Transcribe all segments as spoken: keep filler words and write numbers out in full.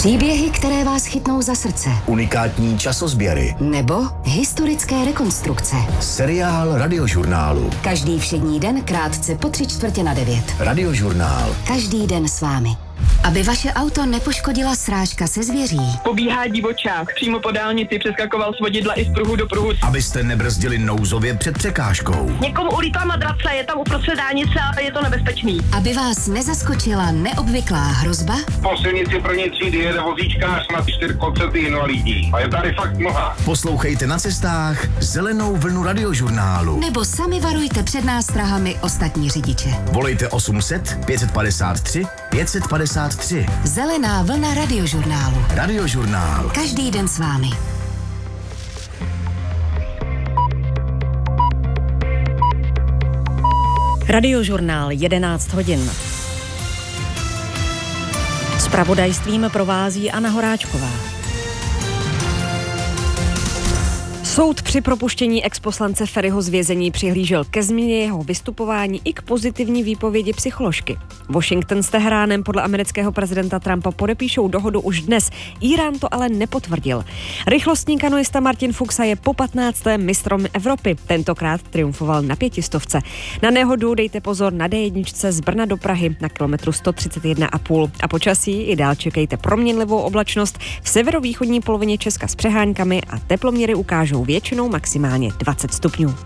Příběhy, které vás chytnou za srdce. Unikátní časozběry. Nebo historické rekonstrukce. Seriál Radiožurnálu. Každý všední den krátce po tři čtvrtě na devět. Radiožurnál. Každý den s vámi. Aby vaše auto nepoškodila srážka se zvěří. Pobíhá divočák, přímo po dálnici přeskakoval z vodidla i z pruhu do pruhu. Abyste nebrzdili nouzově před překážkou. Někomu ulítla madrace, je tam uprostřed dálnice a je to nebezpečný. Aby vás nezaskočila neobvyklá hrozba. Po silnici první třídy jede vozíčkář na čtyřkolce invalidní. A je tady fakt mnoha. Poslouchejte na cestách Zelenou vlnu Radiožurnálu. Nebo sami varujte před nástrahami ostatní řidiče. Volejte osm set pět padesát tři pět padesát tři. Zelená vlna Radiožurnálu. Radiožurnál. Každý den s vámi. Radiožurnál, jedenáct hodin. Zpravodajstvím provází Anna Horáčková. Soud při propuštění exposlance Feriho z vězení přihlížel ke změně jeho vystupování i k pozitivní výpovědi psycholožky. Washington s Teheránem podle amerického prezidenta Trumpa podepíšou dohodu už dnes. Irán to ale nepotvrdil. Rychlostní kanoista Martin Fuxa je po patnáctém mistrom Evropy. Tentokrát triumfoval na pětistovce. Na nehodu dejte pozor na dé jedna z Brna do Prahy na kilometru sto třicet jedna a půl. A počasí i dál čekejte proměnlivou oblačnost v severovýchodní polovině Česka s přeháňkami a teploměry ukážou většinou maximálně dvacet stupňů.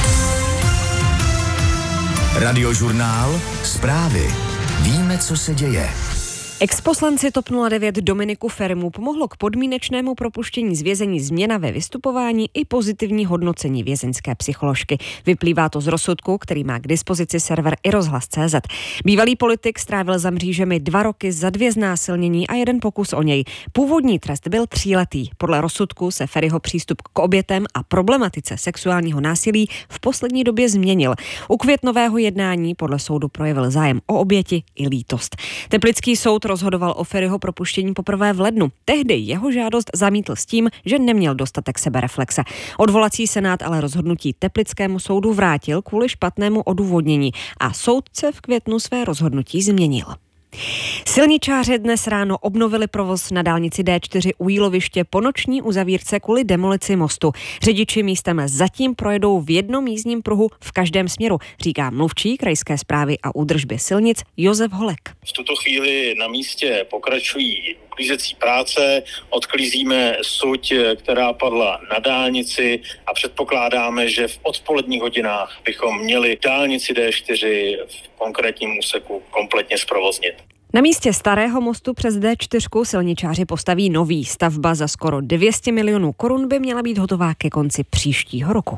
Radiožurnál. Zprávy. Víme, co se děje. Exposlanci TOP nula devět Dominiku Ferimu pomohlo k podmínečnému propuštění z vězení změna ve vystupování i pozitivní hodnocení vězeňské psycholožky. Vyplývá to z rozsudku, který má k dispozici server i rozhlas tečka cé zet. Bývalý politik strávil za mřížemi dva roky za dvě znásilnění a jeden pokus o něj. Původní trest byl tříletý. Podle rozsudku se Feriho přístup k obětem a problematice sexuálního násilí v poslední době změnil. U květnového jednání podle soudu projevil zájem o oběti i lítost. Teplický soud rozhodoval o Feriho propuštění poprvé v lednu. Tehdy jeho žádost zamítl s tím, že neměl dostatek sebereflexe. Odvolací senát ale rozhodnutí Teplickému soudu vrátil kvůli špatnému odůvodnění a soudce v květnu své rozhodnutí změnil. Silničáři dnes ráno obnovili provoz na dálnici dé čtyři u Jíloviště po noční uzavírce kvůli demolici mostu. Řidiči místem zatím projedou v jednom jízdním pruhu v každém směru, říká mluvčí krajské správy a údržby silnic Josef Holek. V tuto chvíli na místě pokračují uklízecí práce, odklízíme suť, která padla na dálnici a předpokládáme, že v odpoledních hodinách bychom měli dálnici dé čtyři v konkrétním úseku kompletně zprovoznit. Na místě starého mostu přes dé čtyři silničáři postaví nový. Stavba za skoro dvě stě milionů korun by měla být hotová ke konci příštího roku.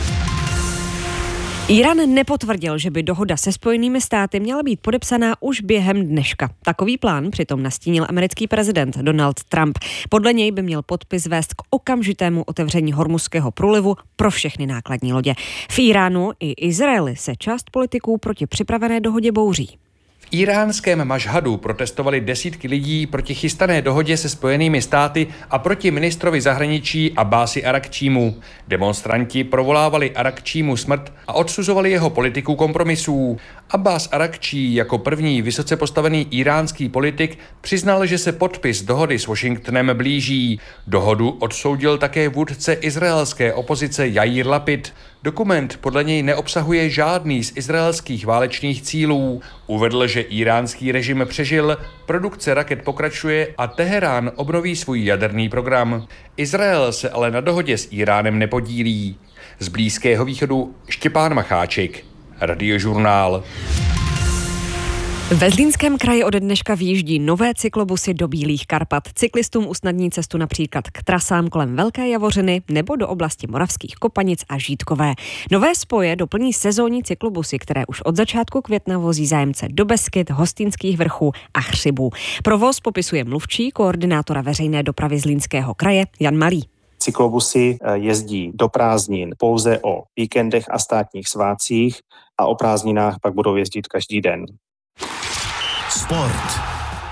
Irán nepotvrdil, že by dohoda se Spojenými státy měla být podepsaná už během dneška. Takový plán přitom nastínil americký prezident Donald Trump. Podle něj by měl podpis vést k okamžitému otevření Hormuzského průlivu pro všechny nákladní lodě. V Iránu i Izraeli se část politiků proti připravené dohodě bouří. V iránském Mašhadu protestovali desítky lidí proti chystané dohodě se Spojenými státy a proti ministrovi zahraničí Abbási Arakčímu. Demonstranti provolávali Arakčímu smrt a odsuzovali jeho politiku kompromisů. Abbás Arakčí jako první vysoce postavený iránský politik přiznal, že se podpis dohody s Washingtonem blíží. Dohodu odsoudil také vůdce izraelské opozice Jair Lapid. Dokument podle něj neobsahuje žádný z izraelských válečných cílů. Uvedl, že iránský režim přežil, produkce raket pokračuje a Teherán obnoví svůj jaderný program. Izrael se ale na dohodě s Iránem nepodílí. Z Blízkého východu Štěpán Macháček, Radiožurnál. Ve Zlínském kraji ode dneška vyjíždí nové cyklobusy do Bílých Karpat. Cyklistům usnadní cestu například k trasám kolem Velké Javořiny nebo do oblasti Moravských Kopanic a Žítkové. Nové spoje doplní sezónní cyklobusy, které už od začátku května vozí zájemce do Beskyt, Hostýnských vrchů a Chřibů. Provoz popisuje mluvčí koordinátora veřejné dopravy Zlínského kraje Jan Malý. Cyklobusy jezdí do prázdnin pouze o víkendech a státních svátcích a o prázdninách pak budou jezdit každý den. Sport.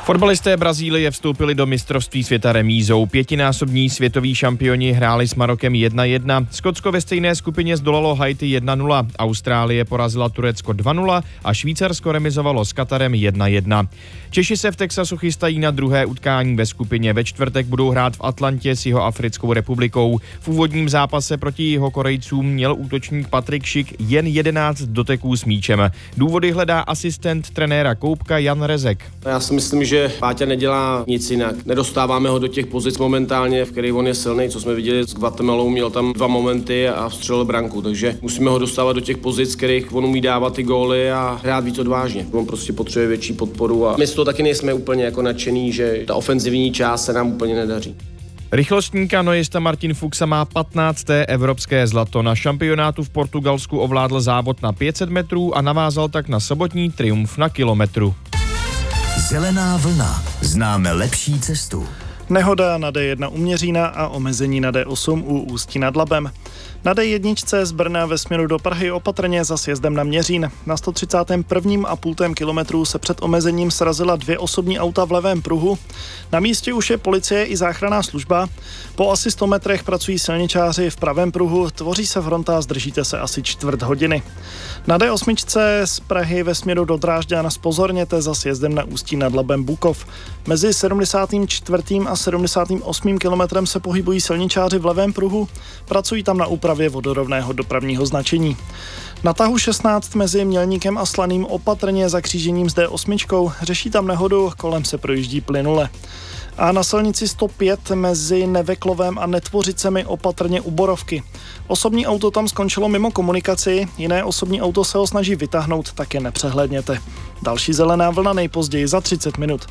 Fotbalisté Brazílie vstoupili do mistrovství světa remízou. Pětinásobní světoví šampioni hráli s Marokem jedna jedna. Skotsko ve stejné skupině zdolalo Haiti jedna nula. Austrálie porazila Turecko dva nula a Švýcarsko remizovalo s Katarem jedna jedna. Češi se v Texasu chystají na druhé utkání ve skupině. Ve čtvrtek budou hrát v Atlantě s Jihoafrickou republikou. V úvodním zápase proti Jihokorejcům měl útočník Patrik Schick jen jedenáct doteků s míčem. Důvody hledá asistent trenéra Koupka Jan Rezek. Já si myslím, že Páťa nedělá nic jinak. Nedostáváme ho do těch pozic momentálně, v kterých on je silný, co jsme viděli s Guatemalou, měl tam dva momenty a vstřelil branku, takže musíme ho dostávat do těch pozic, kterých on umí dávat ty góly a hrát víc odvážně. On prostě potřebuje větší podporu a my z toho taky nejsme úplně jako nadšený, že ta ofenzivní část se nám úplně nedaří. Rychlostní kanoista Martin Fuxa má patnácté evropské zlato. Na šampionátu v Portugalsku ovládl závod na pět set metrů a navázal tak na sobotní triumf na kilometru. Zelená vlna. Známe lepší cestu. Nehoda na D jedna u Měřína a omezení na D osm u Ústí nad Labem. Na D jedna z Brna ve směru do Prahy opatrně za sjezdem na Měřín. Na sto třicátém prvním a půltém kilometru se před omezením srazila dvě osobní auta v levém pruhu. Na místě už je policie i záchranná služba. Po asi sto metrech pracují silničáři v pravém pruhu, tvoří se fronta, zdržíte se asi čtvrt hodiny. Na D osm z Prahy ve směru do Drážďan zpozorněte za sjezdem na Ústí nad Labem Bukov. Mezi sedmdesátým čtvrtým a sedmdesátým osmým kilometrem se pohybují silničáři v levém pruhu, pracují tam na úpravě vodorovného dopravního značení. Na tahu šestnáct mezi Mělníkem a Slaným opatrně za křížením s D osm, řeší tam nehodu, kolem se projíždí plynule. A na silnici sto pět mezi Neveklovem a Netvořicemi opatrně u Borovky. Osobní auto tam skončilo mimo komunikaci, jiné osobní auto se ho snaží vytáhnout, tak je nepřehlédněte. Další zelená vlna nejpozději za třicet minut.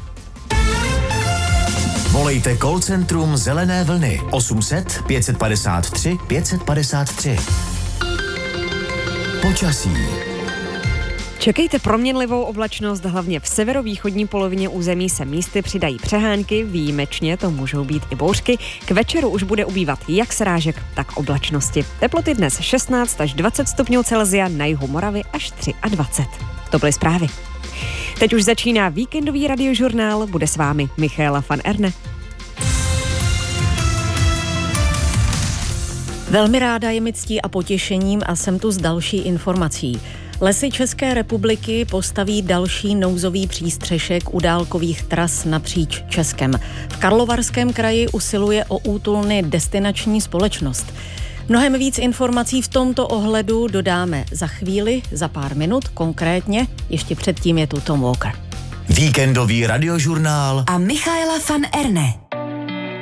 Volejte call centrum Zelené vlny osm set pět padesát tři pět padesát tři. Počasí. Čekejte proměnlivou oblačnost, hlavně v severovýchodní polovině území se místy přidají přehánky, výjimečně to můžou být i bouřky. K večeru už bude ubývat jak srážek, tak oblačnosti. Teploty dnes šestnáct až dvacet stupňů Celsia, na jihu Moravy až dvacet tři. To byly zprávy. Teď už začíná víkendový radiožurnál, bude s vámi Michaela van Erne. Velmi ráda, je mi ctí a potěšením a jsem tu s další informací. Lesy České republiky postaví další nouzový přístřešek u dálkových tras napříč Českem. V Karlovarském kraji usiluje o útulny destinační společnost. Mnohem víc informací v tomto ohledu dodáme za chvíli, za pár minut, konkrétně ještě předtím je tu Tom Walker. Víkendový radiožurnál a Michaela van Erne.